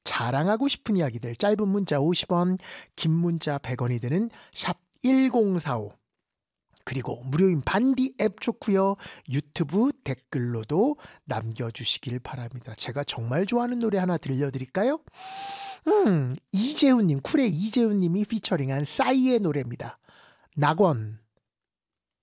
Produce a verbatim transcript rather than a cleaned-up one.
자랑하고 싶은 이야기들 짧은 문자 오십 원, 긴 문자 백 원이 드는 샵 일공사오, 그리고 무료인 반디 앱 좋고요. 유튜브 댓글로도 남겨주시길 바랍니다. 제가 정말 좋아하는 노래 하나 들려드릴까요? 음, 이재훈님, 쿨의 이재훈님이 피처링한 싸이의 노래입니다. 낙원.